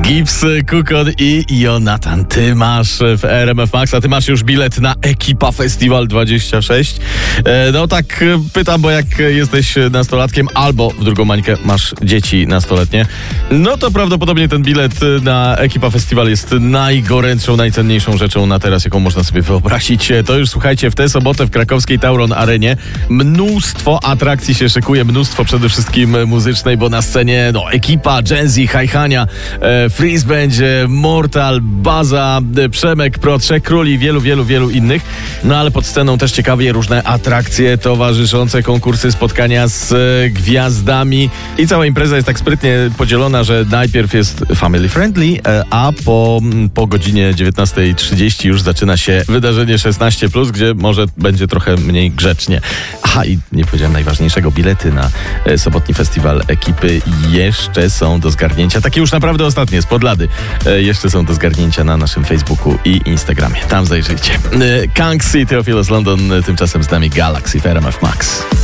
Gibbs, Kukon i Jonathan. Ty masz w RMF Max, a ty masz już bilet na Ekipa Festiwal 26. No tak pytam, bo jak jesteś nastolatkiem albo w drugą mańkę masz dzieci nastoletnie, no to prawdopodobnie ten bilet na Ekipa Festiwal jest najgorętszą, najcenniejszą rzeczą na teraz, jaką można sobie wyobrazić. To już słuchajcie, w tę sobotę w krakowskiej Tauron Arenie mnóstwo atrakcji się szykuje, mnóstwo przede wszystkim muzycznej, bo na scenie Ekipa, Gen-Z, Hajhania, Freeze będzie, Mortal, Baza, Przemek, Pro, Trzech Króli, wielu innych. No ale pod sceną też ciekawie różne atrakcje towarzyszące, konkursy, spotkania z gwiazdami i cała impreza jest tak sprytnie podzielona, że najpierw jest family friendly, a po godzinie 19:30 już zaczyna się wydarzenie 16+, gdzie może będzie trochę mniej grzecznie. Aha, i nie powiedziałem najważniejszego, bilety na sobotni festiwal Ekipy jeszcze są do zgarnięcia. Takie już naprawdę ostatnie, spod lady. Jeszcze są do zgarnięcia na naszym Facebooku i Instagramie. Tam zajrzyjcie. Kanksy, Theophilus London, tymczasem z nami Galaxy w RMF Max.